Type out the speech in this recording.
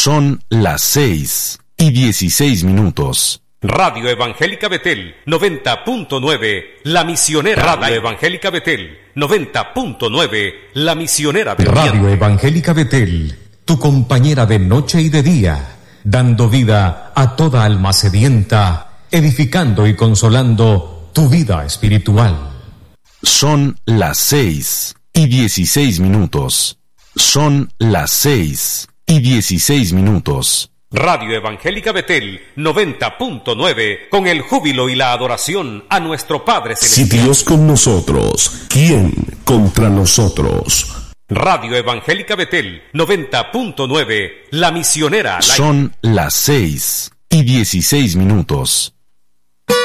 Son las 6:16. Radio Evangélica Betel 90.9, La Misionera. Radio Evangélica Betel 90.9, La Misionera del Radio Evangélica Betel, tu compañera de noche y de día, dando vida a toda alma sedienta, edificando y consolando tu vida espiritual. Son las 6:16. Son las 6:16. Radio Evangélica Betel 90.9, con el júbilo y la adoración a nuestro Padre Celestial. Si Dios con nosotros, ¿quién contra nosotros? Radio Evangélica Betel 90.9, La Misionera. Son las 6:16.